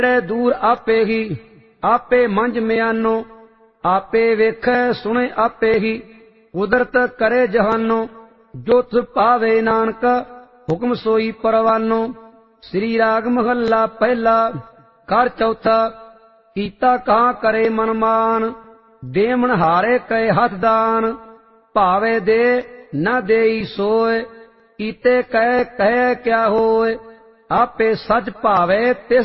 दूर आपे ही आपे मंझ म्यानो आपे वेखै सुने आपे ही कुदरत करे जहानो जो तुझ पावे नानक हुक्म सोई परवानो। श्री राग महला पहला कर चौथा कीता कहाँ करे मनमान देमन हारे कहे हथ दान भावे दे न देई सोए कीते कह क्या होए आपे सच भावे तिस